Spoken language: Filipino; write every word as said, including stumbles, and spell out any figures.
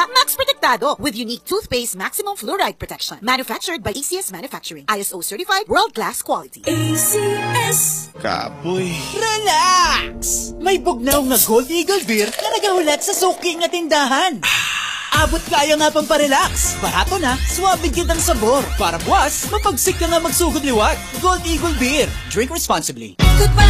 Kaya Max Protektado with unique toothpaste maximum fluoride protection. Manufactured by A C S Manufacturing. I S O certified, world-class quality. A C S. Kapoy. Relax! May bugnaw na Gold Eagle Beer na nagahulat sa suking na tindahan. Abot kaya nga pang parelax. Barato na, suwabe kitang sabor. Para buwas, mapagsik ka nga magsugod liwat. Gold Eagle Beer. Drink responsibly. Goodbye.